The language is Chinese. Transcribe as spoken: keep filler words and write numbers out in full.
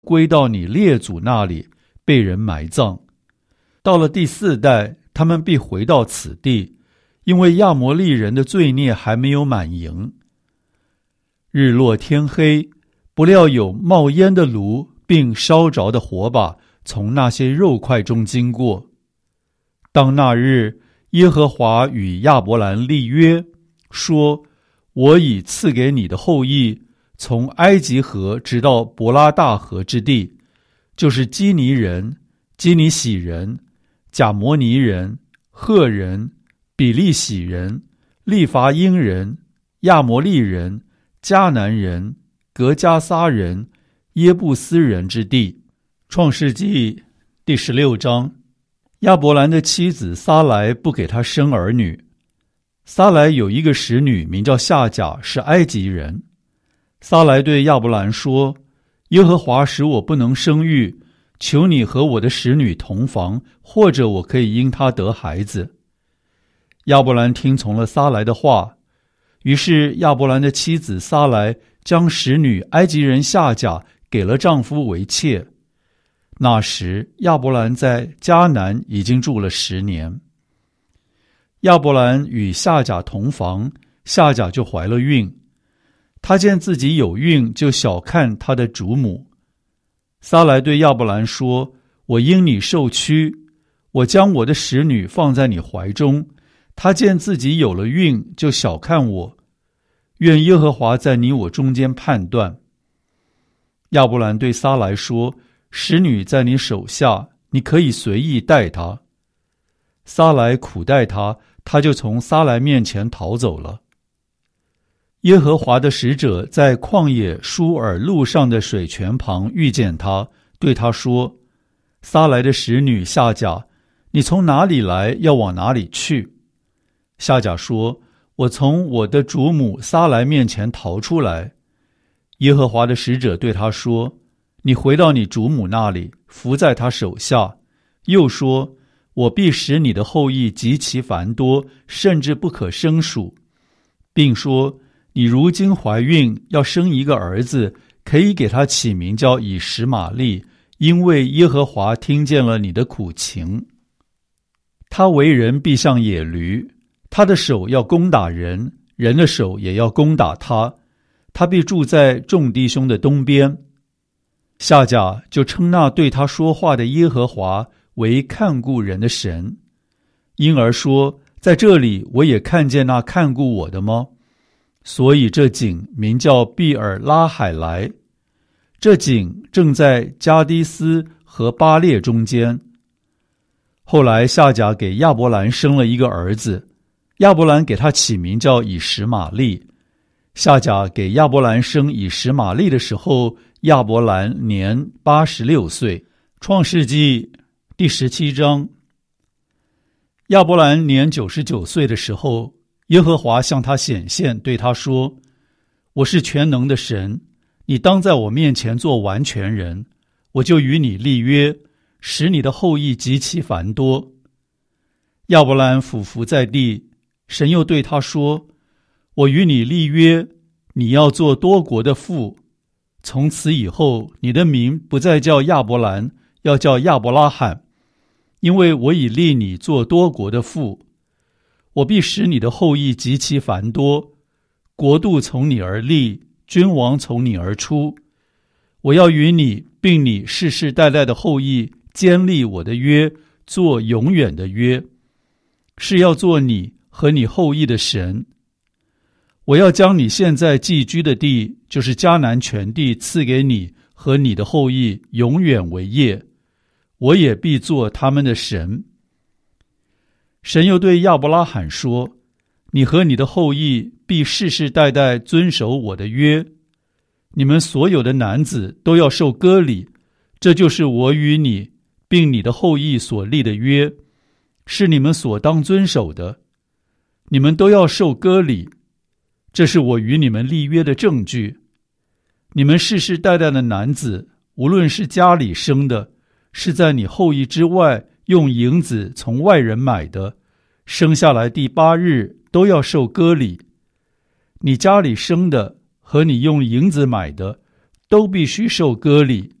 归到你列祖那里，被人埋葬。到了第四代，他们必回到此地，因为亚摩利人的罪孽还没有满盈。日落天黑，不料有冒烟的炉并烧着的火把从那些肉块中经过。当那日，耶和华与亚伯兰立约，说：我已赐给你的后裔，从埃及河直到伯拉大河之地，就是基尼人、基尼喜人、贾摩尼人、赫人、比利洗人、利伐因人、亚摩利人、迦南人、革迦撒人、耶布斯人之地。创世纪第十六章。亚伯兰的妻子撒莱不给他生儿女。撒莱有一个使女，名叫夏甲，是埃及人。撒莱对亚伯兰说：耶和华使我不能生育，求你和我的使女同房，或者我可以因她得孩子。亚伯兰听从了撒莱的话，于是亚伯兰的妻子撒莱将使女埃及人夏甲给了丈夫为妾。那时亚伯兰在迦南已经住了十年。亚伯兰与夏甲同房，夏甲就怀了孕。他见自己有孕，就小看他的主母。撒莱对亚伯兰说：我因你受屈，我将我的使女放在你怀中。他见自己有了孕，就小看我。愿耶和华在你我中间判断。亚伯兰对撒莱说：使女在你手下，你可以随意待她。撒莱苦待她，她就从撒莱面前逃走了。耶和华的使者在旷野舒尔路上的水泉旁遇见他，对他说：撒莱的使女夏甲，你从哪里来，要往哪里去？夏甲说：我从我的主母撒莱面前逃出来。耶和华的使者对他说：你回到你主母那里，伏在她手下。又说：我必使你的后裔极其繁多，甚至不可胜数。并说：你如今怀孕，要生一个儿子，可以给他起名叫以实玛利，因为耶和华听见了你的苦情。他为人必像野驴，他的手要攻打人，人的手也要攻打他。他必住在众弟兄的东边。夏甲就称那对他说话的耶和华为看顾人的神，因而说：在这里我也看见那看顾我的吗？所以这井名叫毕尔拉海莱。这井正在加迪斯和巴列中间。后来夏甲给亚伯兰生了一个儿子，亚伯兰给他起名叫以实玛利。夏甲给亚伯兰生以实玛利的时候，亚伯兰年八十六岁。创世纪第十七章。亚伯兰年九十九岁的时候，耶和华向他显现，对他说：我是全能的神，你当在我面前做完全人，我就与你立约，使你的后裔极其繁多。亚伯兰俯伏在地，神又对他说：我与你立约，你要做多国的父。从此以后，你的名不再叫亚伯兰，要叫亚伯拉罕，因为我已立你做多国的父。我必使你的后裔极其繁多，国度从你而立，君王从你而出。我要与你并你世世代代的后裔坚立我的约，做永远的约，是要做你和你后裔的神。我要将你现在寄居的地，就是迦南全地，赐给你和你的后裔永远为业，我也必做他们的神。神又对亚伯拉罕说：你和你的后裔必世世代代遵守我的约，你们所有的男子都要受割礼，这就是我与你并你的后裔所立的约，是你们所当遵守的。你们都要受割礼，这是我与你们立约的证据。你们世世代代的男子，无论是家里生的，是在你后裔之外用银子从外人买的，生下来第八日都要受割礼。你家里生的和你用银子买的，都必须受割礼。